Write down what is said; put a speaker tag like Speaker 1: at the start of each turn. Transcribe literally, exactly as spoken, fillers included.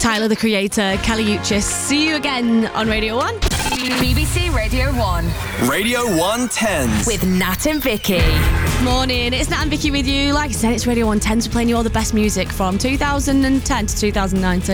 Speaker 1: Tyler, the Creator, Kelly Uchis. See you again on Radio one.
Speaker 2: B B C Radio one.
Speaker 3: Radio one Tens.
Speaker 2: With Nat and Vicky.
Speaker 1: Morning, it's Nat and Vicky with you. Like I said, it's Radio one Tens. We're playing you all the best music from two thousand ten to two thousand nineteen.